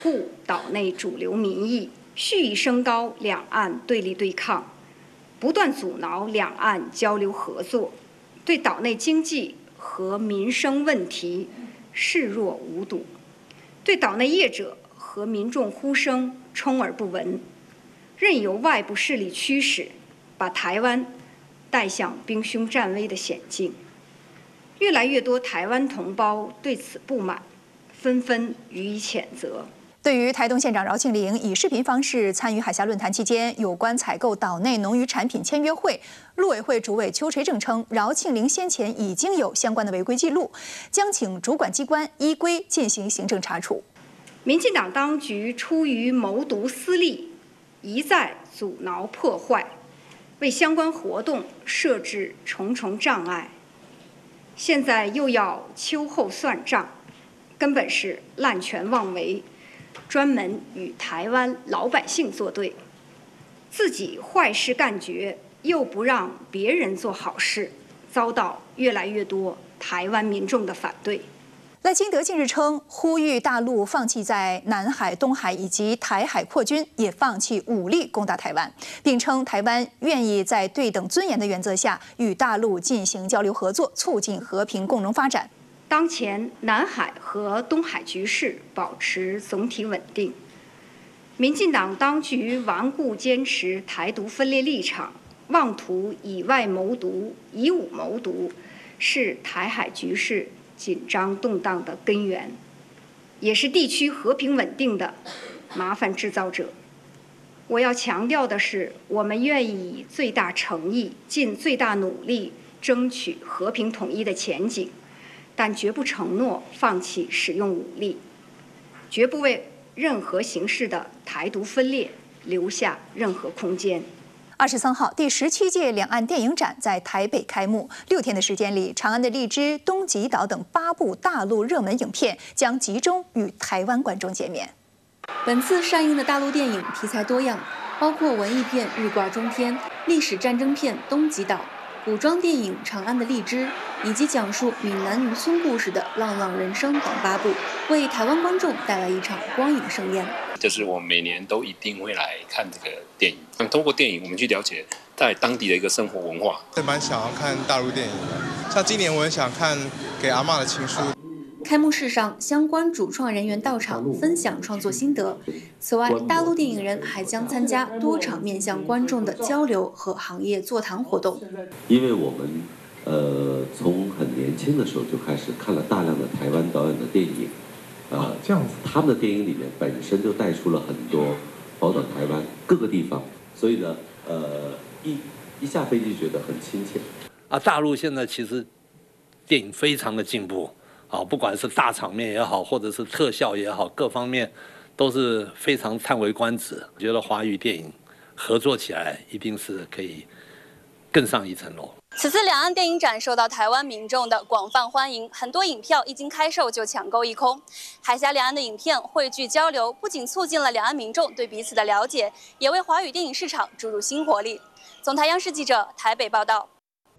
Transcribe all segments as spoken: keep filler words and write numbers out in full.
护岛内主流民意，蓄意升高两岸对立对抗，不断阻挠两岸交流合作，对岛内经济和民生问题视若无睹，对岛内业者和民众呼声充耳不闻，任由外部势力驱使，把台湾带向兵凶战危的险境。越来越多台湾同胞对此不满，纷纷予以谴责。 对于台东县长饶庆铃以视频方式参与海峡论坛期间有关采购岛内农渔产品签约会，陆委会主委邱垂正称，饶庆铃先前已经有相关的违规记录，将请主管机关依规进行行政查处。 民进党当局出于谋独私利，一再阻挠破坏，为相关活动设置重重障碍，现在又要秋后算账，根本是滥权妄为。专门与台湾老百姓作对，自己坏事干绝，又不让别人做好事，遭到越来越多台湾民众的反对。 赖清德近日称，呼吁大陆放弃在南海、东海以及台海扩军，也放弃武力攻打台湾，并称台湾愿意在对等尊严的原则下与大陆进行交流合作，促进和平共荣发展。 当前南海和东海局势保持总体稳定，民进党当局顽固坚持台独分裂立场，妄图以外谋独、以武谋独，是台海局势紧张动荡的根源，也是地区和平稳定的麻烦制造者。我要强调的是，我们愿意以最大诚意、尽最大努力争取和平统一的前景。但绝不承诺放弃使用武力，绝不为任何形式的台独分裂留下任何空间。 二十三号，第十七届两岸电影展在台北开幕。六天的时间里，长安的荔枝、东极岛等八部大陆热门影片将集中与台湾观众见面。 本次上映的大陆电影题材多样，包括文艺片《日挂中天》、历史战争片《东极岛》、古装电影《长安的荔枝》，以及讲述闽南渔村故事的《浪浪人生》等八部，为台湾观众带来一场光影盛宴。 就是我们每年都一定会来看这个电影，通过电影我们去了解在当地的一个生活文化。 也蛮想要看大陆电影的，像今年我也想看《给阿嬷的情书》。 开幕式上，相关主创人员到场分享创作心得。此外，大陆电影人还将参加多场面向观众的交流和行业座谈活动。 因为我们呃从很年轻的时候就开始看了大量的台湾导演的电影，呃，这样子，他们的电影里面本身就带出了很多宝岛台湾各个地方，所以呢，呃，一一下飞机觉得很亲切。 啊，大陆现在其实电影非常的进步。好，不管是大场面也好，或者是特效也好，各方面都是非常叹为观止。我觉得华语电影合作起来一定是可以更上一层楼。 此次两岸电影展受到台湾民众的广泛欢迎，很多影票一经开售就抢购一空。海峡两岸的影片汇聚交流，不仅促进了两岸民众对彼此的了解，也为华语电影市场注入新活力。总台央视记者台北报道。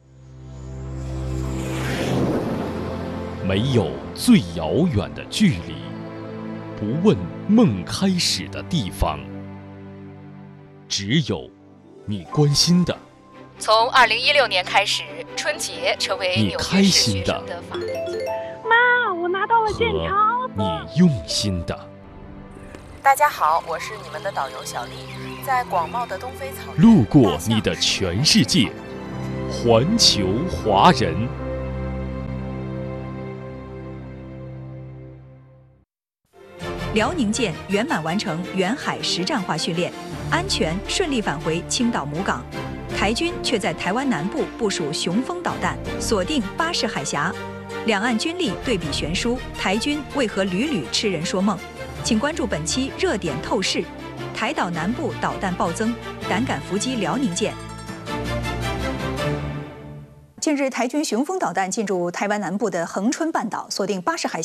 没有最遥远的距离，不问梦开始的地方，只有你关心的。 从二零一六年开始，春节成为你开心的。 妈，我拿到了健康。 你用心的。 大家好，我是你们的导游小丽，在广袤的东非草原。 路过你的全世界，环球华人。 辽宁舰圆满完成远海实战化训练，安全顺利返回青岛母港。台军却在台湾南部部署雄风导弹，锁定巴士海峡。两岸军力对比悬殊，台军为何屡屡痴人说梦？请关注本期热点透视：台岛南部导弹暴增，胆敢伏击辽宁舰。近日，台军雄风导弹进入台湾南部的恒春半岛，锁定巴士海峡。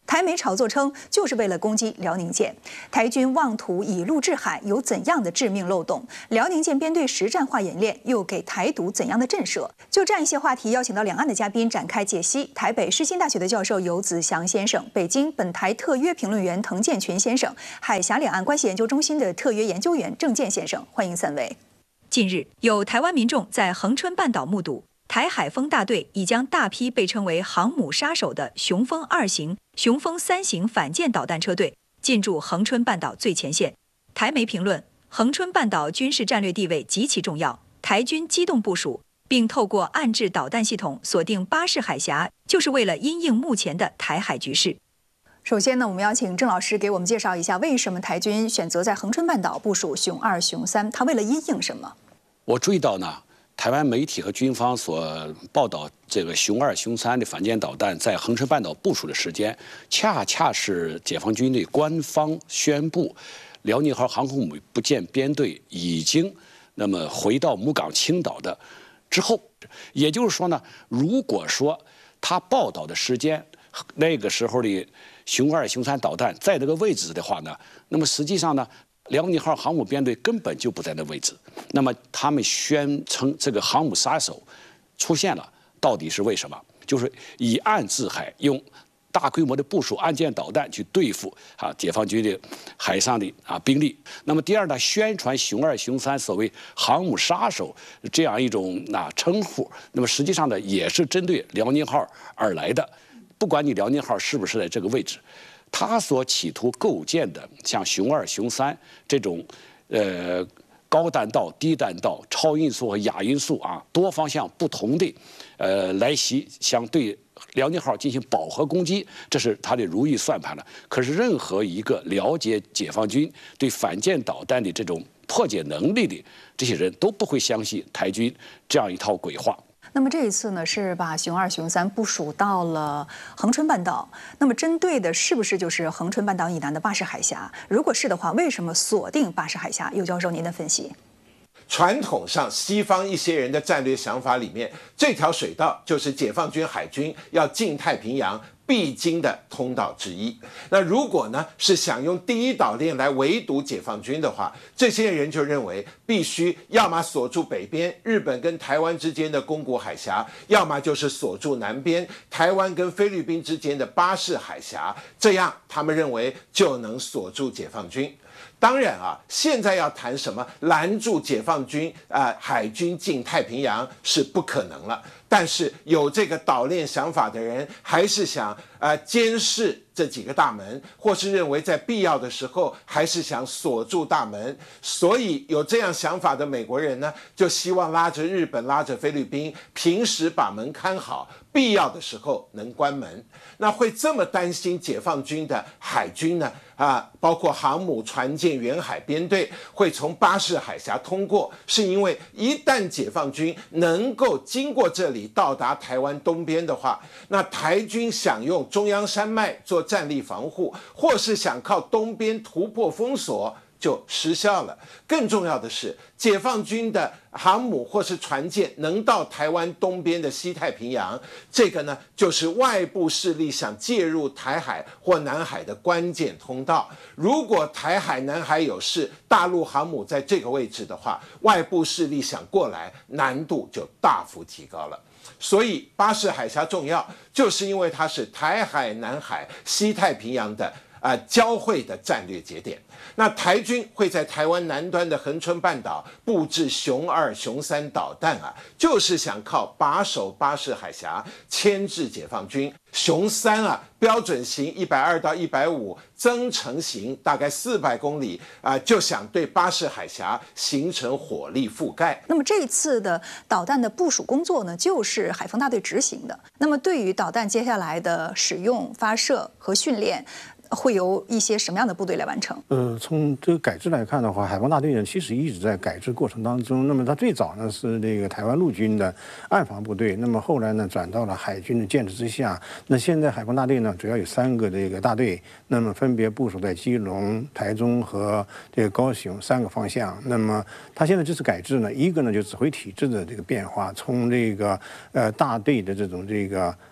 台媒炒作称，就是为了攻击辽宁舰。台军妄图以陆制海，有怎样的致命漏洞？辽宁舰编队实战化演练又给台独怎样的震慑？就这样一些话题，邀请到两岸的嘉宾展开解析。台北世新大学的教授游子祥先生，北京本台特约评论员滕建群先生，海峡两岸关系研究中心的特约研究员郑健先生，欢迎三位。近日，有台湾民众在恒春半岛目睹台海风大队已将大批被称为航母杀手的雄风二型、雄风三型反舰导弹车队进驻恒春半岛最前线。台媒评论，恒春半岛军事战略地位极其重要，台军机动部署，并透过岸置导弹系统锁定巴士海峡，就是为了因应目前的台海局势。首先呢，我们邀请郑老师给我们介绍一下，为什么台军选择在恒春半岛部署雄二、雄三？他为了因应什么？ 我注意到呢，台湾媒体和军方所报道这个雄二、雄三的反舰导弹在恒春半岛部署的时间，恰恰是解放军的官方宣布辽宁号航空母舰编队已经那么回到母港青岛的之后。也就是说呢，如果说他报道的时间那个时候的雄二、雄三导弹在这个位置的话呢，那么实际上呢，辽宁号航母编队根本就不在那位置。那么他们宣称这个航母杀手出现了，到底是为什么？就是以岸制海，用大规模的部署岸舰导弹去对付啊解放军的海上的啊兵力。那么第二呢，宣传雄二、雄三所谓航母杀手这样一种啊称呼，那么实际上呢，也是针对辽宁号而来的。不管你辽宁号是不是在这个位置，他所企图构建的像雄二、雄三这种，呃，高弹道、低弹道、超音速和亚音速啊，多方向不同的，呃，来袭，相对辽宁号进行饱和攻击，这是他的如意算盘了。可是，任何一个了解解放军对反舰导弹的这种破解能力的这些人都不会相信台军这样一套鬼话。 那么这一次呢，是把雄二、雄三部署到了恒春半岛。那么针对的是不是就是恒春半岛以南的巴士海峡？如果是的话，为什么锁定巴士海峡？尤教授，您的分析。 传统上，西方一些人的战略想法里面，这条水道就是解放军海军要进太平洋必经的通道之一。那如果呢是想用第一岛链来围堵解放军的话，这些人就认为必须要么锁住北边日本跟台湾之间的宫古海峡，要么就是锁住南边台湾跟菲律宾之间的巴士海峡，这样他们认为就能锁住解放军。当然啊，现在要谈什么拦住解放军啊、呃、海军进太平洋是不可能了。但是有这个岛链想法的人，还是想呃监视这几个大门，或是认为在必要的时候还是想锁住大门。所以有这样想法的美国人呢，就希望拉着日本、拉着菲律宾，平时把门看好，必要的时候能关门。那会这么担心解放军的海军呢？啊，包括航母、船舰、远海编队会从巴士海峡通过，是因为一旦解放军能够经过这里到达台湾东边的话，那台军想用中央山脉做战力防护，或是想靠东边突破封锁，就失效了。更重要的是，解放军的航母或是船舰能到台湾东边的西太平洋，这个呢就是外部势力想介入台海或南海的关键通道。如果台海、南海有事，大陆航母在这个位置的话，外部势力想过来，难度就大幅提高了。所以巴士海峡重要，就是因为它是台海、南海、西太平洋的啊、呃、交汇的战略节点。那台军会在台湾南端的恒春半岛布置雄二、雄三导弹啊，就是想靠把守巴士海峡，牵制解放军。雄三啊，标准型一百二到一百五，增程型大概四百公里啊、呃，就想对巴士海峡形成火力覆盖。 那么这一次的导弹的部署工作呢，就是海风大队执行的。那么对于导弹接下来的使用、发射和训练，会由一些什么样的部队来完成？ 呃，从这个改制来看的话，海防大队呢其实一直在改制过程当中。那么它最早呢是这个台湾陆军的岸防部队，那么后来呢转到了海军的建制之下。那现在海防大队呢主要有三个这个大队，那么分别部署在基隆、台中和这个高雄三个方向。那么它现在这次改制呢，一个呢就指挥体制的这个变化，从这个呃大队的这种这个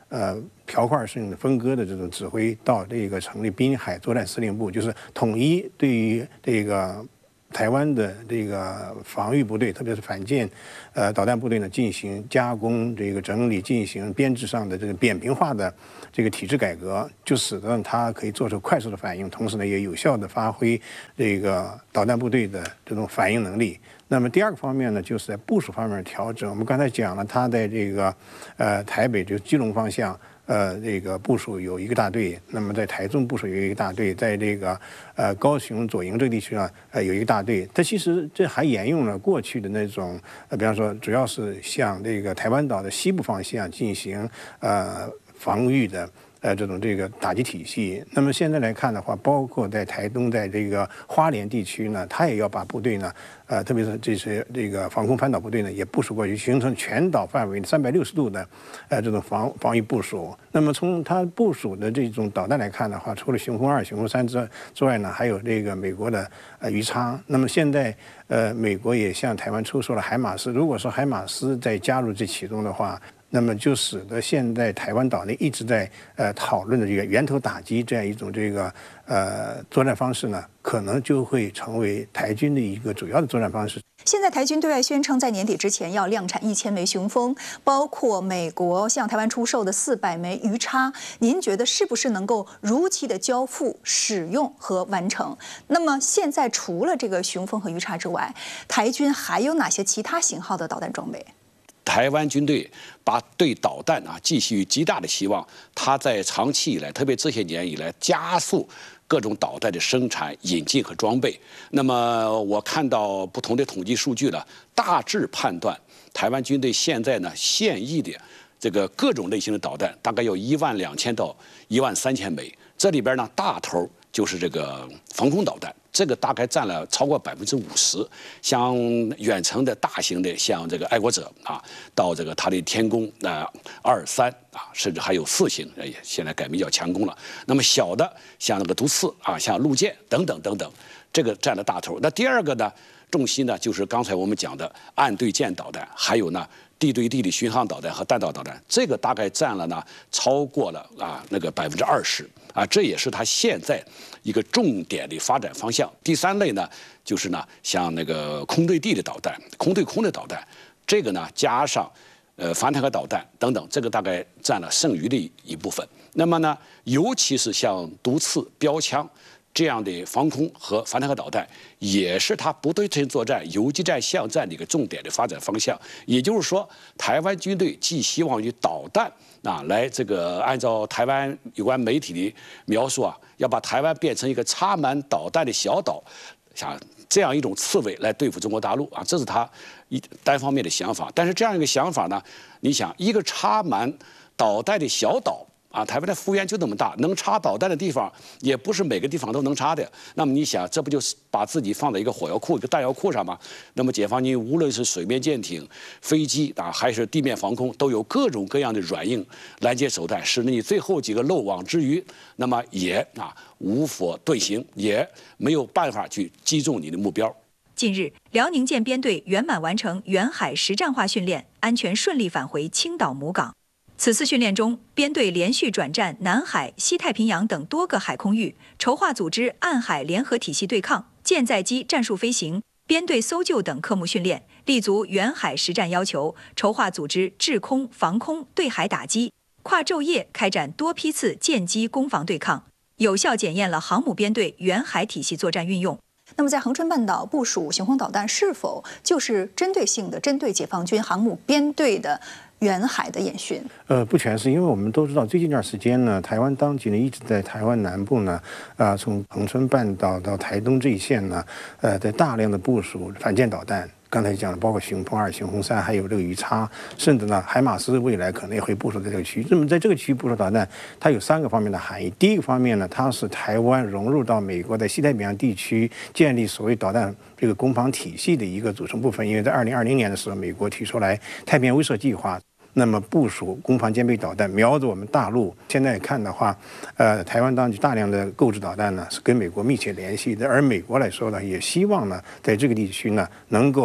呃条块性的分割的这种指挥，到这个成立滨海作战司令部，就是统一对于这个台湾的这个防御部队，特别是反舰呃导弹部队呢，进行加工、这个整理、进行编制上的这个扁平化的这个体制改革，就使得它可以做出快速的反应，同时呢也有效地发挥这个导弹部队的这种反应能力。那么第二个方面呢，就是在部署方面调整。我们刚才讲了，它在这个呃台北就是基隆方向。呃，这个部署有一个大队，那么在台中部署有一个大队，在这个呃高雄左营这个地区呢，呃有一个大队。它其实这还沿用了过去的那种，呃，比方说主要是向这个台湾岛的西部方向进行呃防御的。呃，这种这个打击体系，那么现在来看的话，包括在台东，在这个花莲地区呢，它也要把部队呢，呃，特别是这些这个防空反导部队呢，也部署过去，形成全岛范围三百六十度的，呃，这种防防御部署。那么从它部署的这种导弹来看的话，除了雄风二、雄风三之之外呢，还有这个美国的呃鱼叉。那么现在呃，美国也向台湾出售了海马斯，如果说海马斯再加入这其中的话，那么就使得现在台湾岛内一直在呃讨论的这个源头打击这样一种这个呃作战方式呢，可能就会成为台军的一个主要的作战方式。 现在台军对外宣称，在年底之前要量产一千枚雄风，包括美国向台湾出售的四百枚鱼叉。您觉得是不是能够如期的交付、使用和完成？那么现在除了这个雄风和鱼叉之外，台军还有哪些其他型号的导弹装备？ 台湾军队把对导弹啊寄予极大的希望，它在长期以来，特别这些年以来，加速各种导弹的生产、引进和装备。那么我看到不同的统计数据了，大致判断台湾军队现在呢现役的这个各种类型的导弹大概有一万两千到一万三千枚，这里边呢大头就是这个防空导弹。这个大概占了超过百分之五十，像远程的大型的，像这个爱国者啊，到这个它的天宫啊二三啊，甚至还有四型，哎，现在改名叫强攻了。那么小的像那个毒刺啊，像陆舰等等等等，这个占了大头。那第二个呢，重心呢就是刚才我们讲的岸对舰导弹，还有呢地对地的巡航导弹和弹道导弹，这个大概占了呢超过了啊那个百分之二十啊，这也是它现在一个重点的发展方向。第三类呢，就是呢像那个空对地的导弹、空对空的导弹，这个呢加上呃反坦克导弹等等，这个大概占了剩余的一部分。那么呢，尤其是像毒刺、标枪这样的防空和反坦克导弹，也是它不对称作战、游击战、巷战的一个重点的发展方向。也就是说，台湾军队既希望以导弹啊来这个按照台湾有关媒体的描述啊，要把台湾变成一个插满导弹的小岛，像这样一种刺猬来对付中国大陆啊，这是他一单方面的想法。但是这样一个想法呢，你想一个插满导弹的小岛。啊，台湾的幅员就那么大，能插导弹的地方也不是每个地方都能插的。那么你想，这不就是把自己放在一个火药库、一个弹药库上吗？那么解放军无论是水面舰艇、飞机啊，还是地面防空，都有各种各样的软硬拦截手段，使得你最后几个漏网之鱼，那么也啊无法遁形，也没有办法去击中你的目标。 近日，辽宁舰编队圆满完成远海实战化训练，安全顺利返回青岛母港。此次训练中，编队连续转战南海、西太平洋等多个海空域，筹划组织岸海联合体系对抗、舰载机战术飞行、编队搜救等科目训练，立足远海实战要求，筹划组织制空、防空、对海打击，跨昼夜开展多批次舰机攻防对抗，有效检验了航母编队远海体系作战运用。那么，在恒春半岛部署雄风导弹，是否就是针对性的针对解放军航母编队的远海的演训？ 呃，不全是，因为我们都知道，最近一段时间呢，台湾当局呢一直在台湾南部呢，啊、呃，从恒春半岛到台东这一线呢，呃，在大量的部署反舰导弹。刚才讲的，包括雄风二、雄风三，还有这个鱼叉，甚至呢，海马斯未来可能也会部署在这个区域。那么在这个区域部署导弹，它有三个方面的含义。第一个方面呢，它是台湾融入到美国在西太平洋地区建立所谓导弹这个攻防体系的一个组成部分。因为在二零二零年的时候，美国提出来太平洋威慑计划。那么部署攻防兼备导弹，瞄着我们大陆。现在看的话，呃，台湾当局大量的购置导弹呢，是跟美国密切联系的。而美国来说呢，也希望呢，在这个地区呢，能够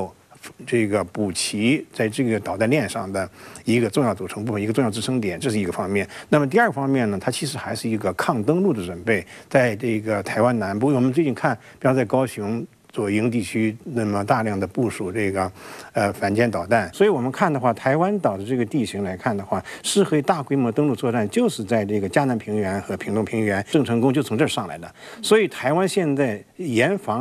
这个补齐在这个导弹链上的一个重要组成部分，一个重要支撑点，这是一个方面。那么第二个方面呢，它其实还是一个抗登陆的准备，在这个台湾南部，我们最近看，比方在高雄左营地区，那么大量的部署这个呃反舰导弹，所以我们看的话，台湾岛的这个地形来看的话，适合大规模登陆作战，就是在这个嘉南平原和屏东平原，郑成功就从这儿上来的。所以台湾现在严防